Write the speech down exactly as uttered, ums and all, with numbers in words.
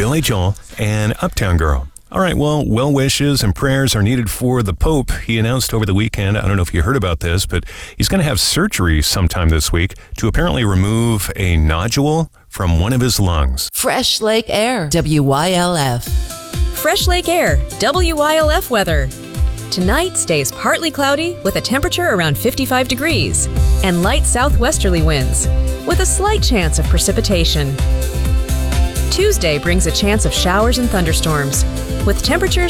Billy Joel and Uptown Girl. All right, well, well wishes and prayers are needed for the Pope. He announced over the weekend, I don't know if you heard about this, but he's going to have surgery sometime this week to apparently remove a nodule from one of his lungs. Fresh Lake Air, W Y L F. Fresh Lake Air, W Y L F weather. Tonight stays partly cloudy with a temperature around fifty-five degrees and light southwesterly winds with a slight chance of precipitation. Tuesday brings a chance of showers and thunderstorms with temperatures